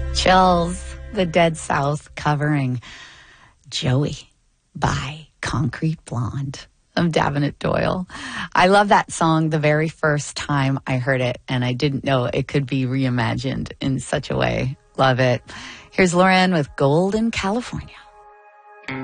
Chills, the Dead South covering Joey by Concrete Blonde of Davenant Doyle. I love that song the very first time I heard it, and I didn't know it could be reimagined in such a way. Love it. Here's Lauren with Gold in California.